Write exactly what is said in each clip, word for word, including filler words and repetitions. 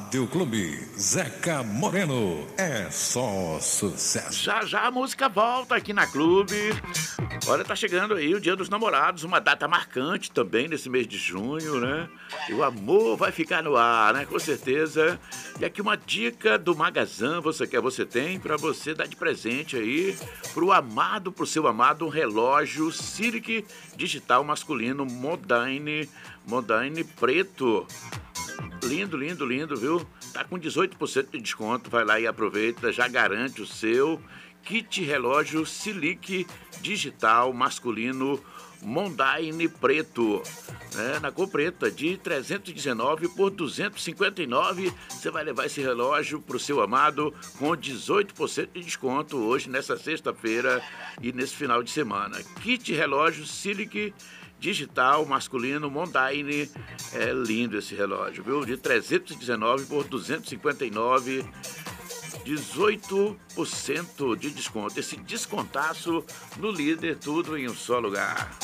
Rádio Clube Zeca Moreno, é só sucesso. Já já a música volta aqui na Clube. Olha, tá chegando aí o Dia dos Namorados, uma data marcante também nesse mês de junho, né? E o amor vai ficar no ar, né? Com certeza. E aqui uma dica do Magazan, você quer, você tem, pra você dar de presente aí pro amado, pro seu amado, um relógio Silic digital masculino Modine, Modine preto. Lindo, lindo, lindo, viu? Tá com dezoito por cento de desconto, vai lá e aproveita, já garante o seu kit relógio Silic digital masculino Mondine preto, né? Na cor preta, de trezentos e dezenove por duzentos e cinquenta e nove, você vai levar esse relógio pro seu amado com dezoito por cento de desconto hoje, nessa sexta-feira e nesse final de semana. Kit relógio Silic digital masculino Mondine, é lindo esse relógio, viu? De trezentos e dezenove por duzentos e cinquenta e nove, dezoito por cento de desconto. Esse descontaço no Líder, tudo em um só lugar.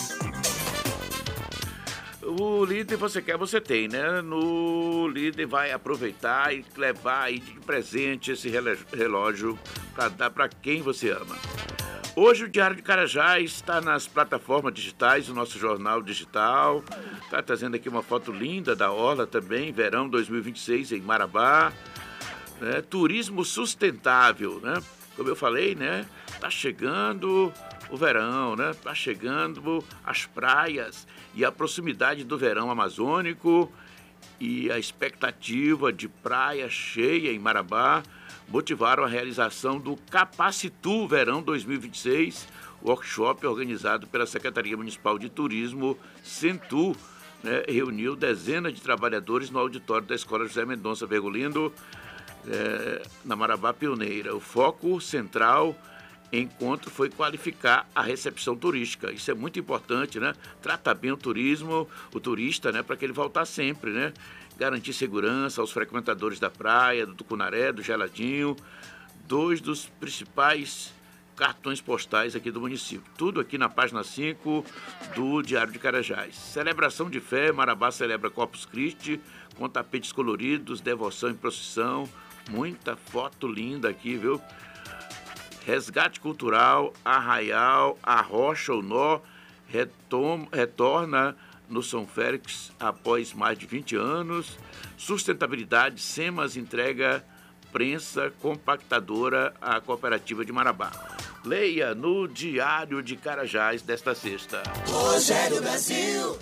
O Líder você quer, você tem, né? No Líder vai aproveitar e levar aí de presente esse relógio para dar para quem você ama. Hoje o Diário de Carajás está nas plataformas digitais, o nosso jornal digital. Está trazendo aqui uma foto linda da orla também, verão dois mil e vinte e seis em Marabá. Né? Turismo sustentável, né? Como eu falei, né? Tá chegando o verão, né? Tá chegando as praias e a proximidade do verão amazônico e a expectativa de praia cheia em Marabá motivaram a realização do Capacitu Verão dois mil e vinte e seis, workshop organizado pela Secretaria Municipal de Turismo, Centur, né? Reuniu dezenas de trabalhadores no auditório da Escola José Mendonça Bergolindo, é, na Marabá Pioneira. O foco central encontro foi qualificar a recepção turística. Isso é muito importante, né? Tratar bem o turismo, o turista, né? Para que ele voltar sempre, né? Garantir segurança aos frequentadores da praia, do Tucunaré, do Geladinho, dois dos principais cartões postais aqui do município. Tudo aqui na página cinco do Diário de Carajás. Celebração de fé, Marabá celebra Corpus Christi, com tapetes coloridos, devoção e procissão. Muita foto linda aqui, viu? Resgate cultural, Arraial, a Rocha, o Nó, retom, retorna no São Félix após mais de vinte anos. Sustentabilidade, SEMAS entrega prensa compactadora à cooperativa de Marabá. Leia no Diário de Carajás desta sexta. Rogério Brasil.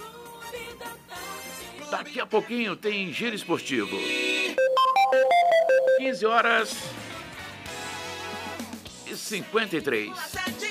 Daqui a pouquinho tem Giro Esportivo. quinze horas e cinquenta e três.